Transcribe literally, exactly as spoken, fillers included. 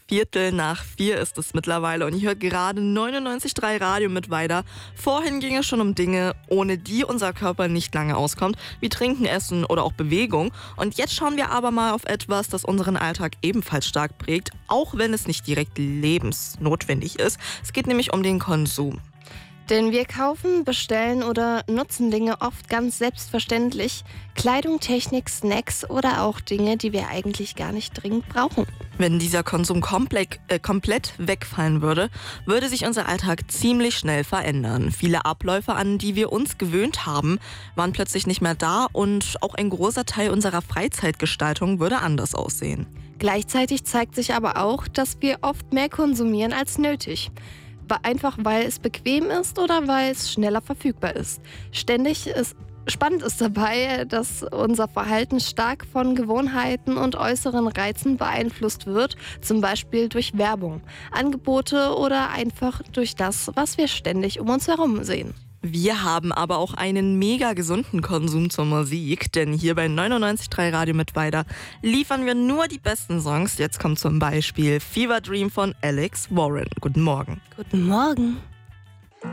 Viertel nach vier ist es mittlerweile und ich höre gerade neunundneunzig Komma drei Radio mit weiter. Vorhin ging es schon um Dinge, ohne die unser Körper nicht lange auskommt, wie Trinken, Essen oder auch Bewegung. Und jetzt schauen wir aber mal auf etwas, das unseren Alltag ebenfalls stark prägt, auch wenn es nicht direkt lebensnotwendig ist. Es geht nämlich um den Konsum. Denn wir kaufen, bestellen oder nutzen Dinge oft ganz selbstverständlich. Kleidung, Technik, Snacks oder auch Dinge, die wir eigentlich gar nicht dringend brauchen. Wenn dieser Konsum komplett, äh, komplett wegfallen würde, würde sich unser Alltag ziemlich schnell verändern. Viele Abläufe, an die wir uns gewöhnt haben, waren plötzlich nicht mehr da und auch ein großer Teil unserer Freizeitgestaltung würde anders aussehen. Gleichzeitig zeigt sich aber auch, dass wir oft mehr konsumieren als nötig. Einfach weil es bequem ist oder weil es schneller verfügbar ist. Ständig ist Spannend ist dabei, dass unser Verhalten stark von Gewohnheiten und äußeren Reizen beeinflusst wird, zum Beispiel durch Werbung, Angebote oder einfach durch das, was wir ständig um uns herum sehen. Wir haben aber auch einen mega gesunden Konsum zur Musik, denn hier bei neunundneunzig Komma drei Radio mit weiter liefern wir nur die besten Songs. Jetzt kommt zum Beispiel Fever Dream von Alex Warren. Guten Morgen. Guten Morgen.